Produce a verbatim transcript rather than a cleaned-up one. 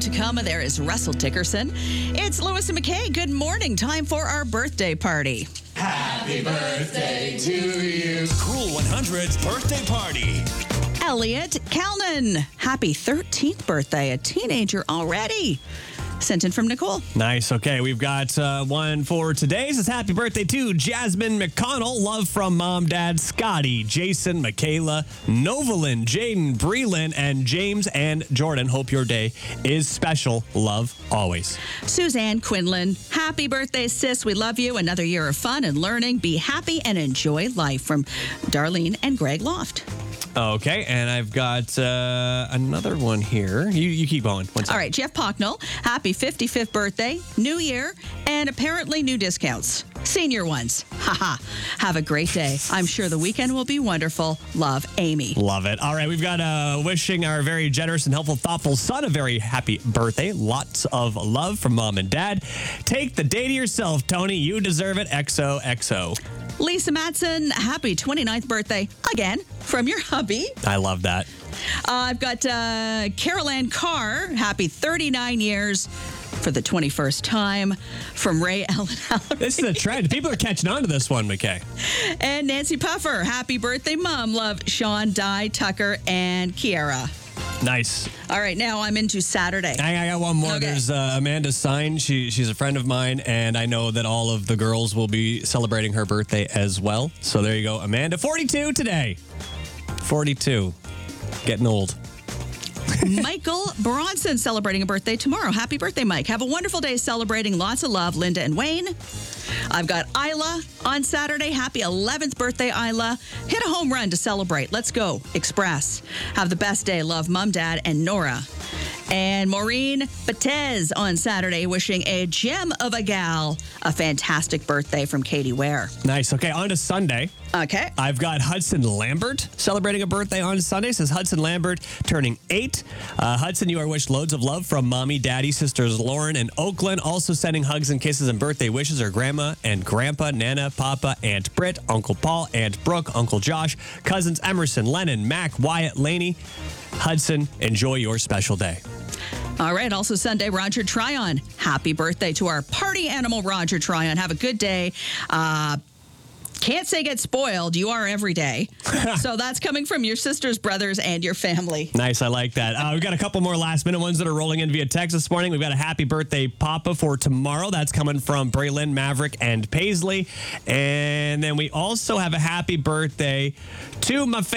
Tacoma, there is Russell Dickerson. It's Lewis and McKay. Good morning. Time for our birthday party. Happy birthday to you. Cool one hundred's birthday party. Elliot Calnan. Happy thirteenth birthday. A teenager already. Sent in from Nicole. Nice. Okay, we've got uh, one for today. Says happy birthday to Jasmine McConnell. Love from Mom, Dad, Scotty, Jason, Michaela, Novalyn, Jaden, Breland, and James and Jordan. Hope your day is special. Love always. Suzanne Quinlan. Happy birthday, sis. We love you. Another year of fun and learning. Be happy and enjoy life. From Darlene and Greg Loft. Okay, and I've got uh, another one here. You, you keep going. One second. All right, Jeff Pocknell. Happy fifty-fifth birthday, new year, and apparently new discounts. Senior ones. Haha. Have a great day. I'm sure the weekend will be wonderful. Love, Amy. Love it. All right, we've got uh, wishing our very generous and helpful, thoughtful son a very happy birthday. Lots of love from Mom and Dad. Take the day to yourself, Tony. You deserve it. X O X O. Lisa Matson, happy twenty-ninth birthday again from your hubby. I love that. Uh, I've got uh, Carol Ann Carr, happy thirty-nine years for the twenty-first time from Ray Allen Hallery. This is a trend. People are catching on to this one, McKay. And Nancy Puffer, happy birthday, Mom. Love, Sean, Di, Tucker, and Kiara. Nice. All right, now I'm into Saturday. I, I got one more. Okay. There's uh, Amanda Stein. She, she's a friend of mine, and I know that all of the girls will be celebrating her birthday as well. So there you go. Amanda, forty-two today. forty-two. Getting old. Michael Bronson celebrating a birthday tomorrow. Happy birthday, Mike. Have a wonderful day celebrating. Lots of love, Linda and Wayne. I've got Isla on Saturday. Happy eleventh birthday, Isla. Hit a home run to celebrate. Let's go. Express. Have the best day. Love, Mom, Dad, and Nora. And Maureen Betez on Saturday wishing a gem of a gal a fantastic birthday from Katie Ware. Nice. Okay, on to Sunday. Okay. I've got Hudson Lambert celebrating a birthday on Sunday. Says Hudson Lambert turning eight. Uh, Hudson, you are wished loads of love from Mommy, Daddy, sisters Lauren and Oakland. Also sending hugs and kisses and birthday wishes are Grandma and Grandpa, Nana, Papa, Aunt Britt, Uncle Paul, Aunt Brooke, Uncle Josh, cousins Emerson, Lennon, Mac, Wyatt, Laney. Hudson, enjoy your special day. All right. Also Sunday, Roger Tryon. Happy birthday to our party animal, Roger Tryon. Have a good day. Uh, can't say get spoiled. You are every day. So that's coming from your sisters, brothers, and your family. Nice. I like that. Uh, we've got a couple more last minute ones that are rolling in via text this morning. We've got a happy birthday Papa for tomorrow. That's coming from Braylon, Maverick, and Paisley. And then we also have a happy birthday to my